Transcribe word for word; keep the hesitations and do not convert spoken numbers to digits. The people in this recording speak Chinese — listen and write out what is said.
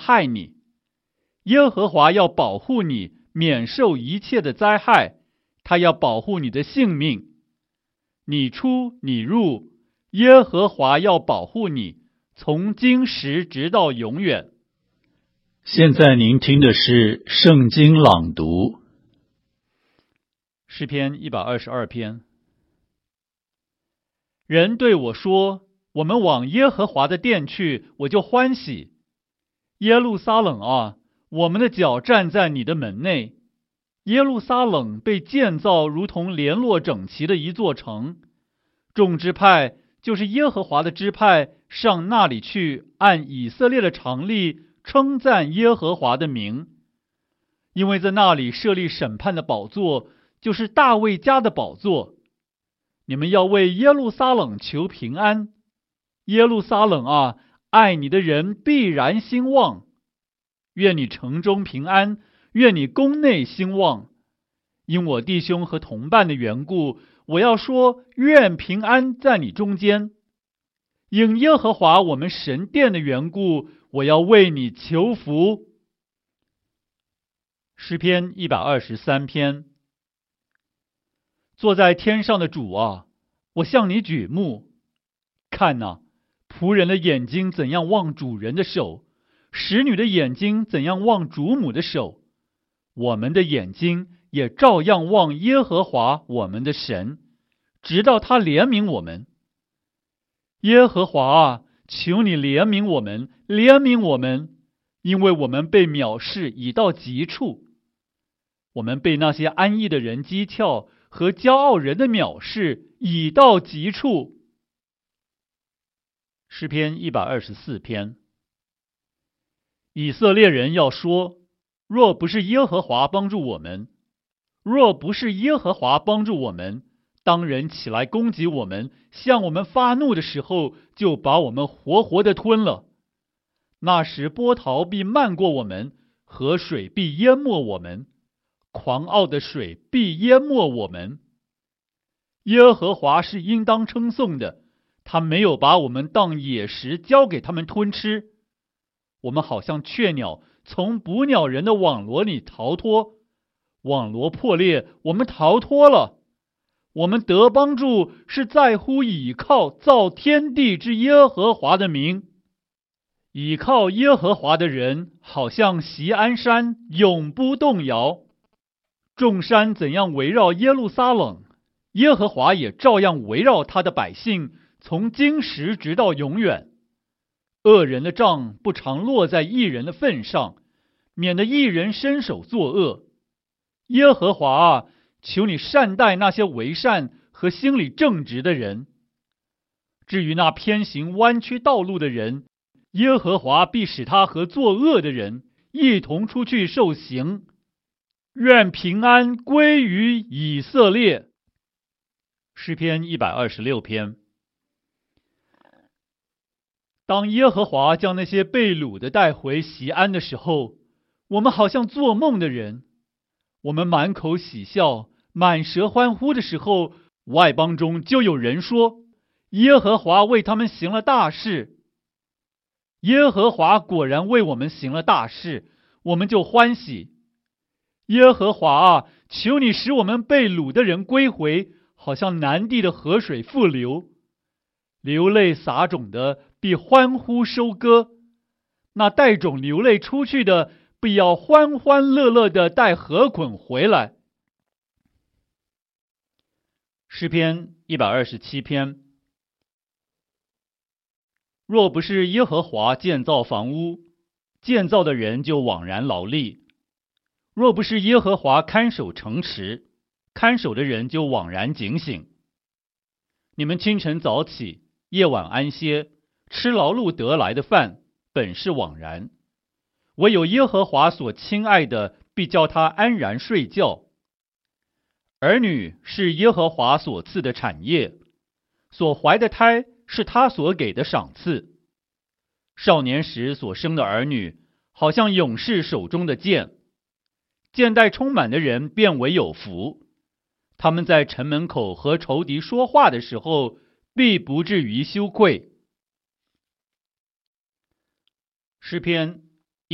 害你。耶和华要保护你，免受一切的灾害，他要保护你的性命。你出你入，耶和华要保护你，从今时直到永远。 现在您听的是圣经朗读。 诗篇一百二十二篇。人对我说，我们往耶和华的殿去，我就欢喜。耶路撒冷啊，我们的脚站在你的门内。耶路撒冷被建造如同联络整齐的一座城，众支派就是耶和华的支派，上那里去，按以色列的常例称赞耶和华的名，因为在那里设立审判的宝座，就是大卫家的宝座。你们要为耶路撒冷求平安。耶路撒冷啊，爱你的人必然兴旺。愿你城中平安，愿你宫内兴旺。因我弟兄和同伴的缘故，我要说，愿平安在你中间。因耶和华我们神殿的缘故，我要为你求福。诗篇一百二十三篇。坐在天上的主啊，我向你举目。看哪，仆人的眼睛怎样望主人的手，使女的眼睛怎样望主母的手，我们的眼睛也照样望耶和华我们的神，直到他怜悯我们。耶和华啊，求你怜悯我们，怜悯我们，因为我们被藐视已到极处。我们被那些安逸的人讥诮，和骄傲人的藐视已到极处。诗篇一百二十四篇。以色列人要说，若不是耶和华帮助我们，若不是耶和华帮助我们，当人起来攻击我们，向我们发怒的时候，就把我们活活的吞了。那时波涛必漫过我们，河水必淹没我们，狂傲的水必淹没我们。耶和华是应当称颂的，他没有把我们当野食交给他们吞吃。我们好像雀鸟从捕鸟人的网罗里逃脱，网罗破裂，我们逃脱了。我们得帮助是在乎倚靠造天地之耶和华的名。倚靠耶和华的人，好像锡安山，永不动摇。众山怎样围绕耶路撒冷，耶和华也照样围绕他的百姓，从今时直到永远。恶人的杖不常落在义人的份上，免得义人伸手作恶。耶和华啊，求你善待那些为善和心里正直的人。至于那偏行弯曲道路的人，耶和华必使他和作恶的人一同出去受刑。愿平安归于以色列。诗篇一百二十六篇。当耶和华将那些被掳的带回锡安的时候，我们好像做梦的人。我们满口喜笑，满舌欢呼的时候，外邦中就有人说，耶和华为他们行了大事。耶和华果然为我们行了大事，我们就欢喜。耶和华啊，求你使我们被掳的人归回，好像南地的河水复流。流泪撒种的必欢呼收割，那带种流泪出去的必要欢欢乐乐的带禾捆回来。诗篇一百二十七篇。若不是耶和华建造房屋，建造的人就枉然劳力；若不是耶和华看守城池，看守的人就枉然警醒。你们清晨早起，夜晚安歇，吃劳碌得来的饭，本是枉然。唯有耶和华所亲爱的，必叫他安然睡觉。儿女是耶和华所赐的产业，所怀的胎是他所给的赏赐。少年时所生的儿女，好像勇士手中的剑。剑带充满的人便为有福，他们在城门口和仇敌说话的时候，必不至于羞愧。诗篇